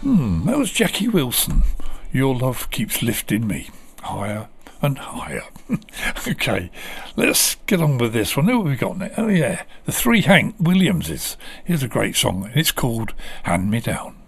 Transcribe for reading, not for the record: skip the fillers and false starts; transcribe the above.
That was Jackie Wilson. Your love keeps lifting me higher and higher. Okay, let's get on with this one. Who have we got next? Oh yeah, the Three Hank Williamses. Here's a great song. It's called Hand Me Down.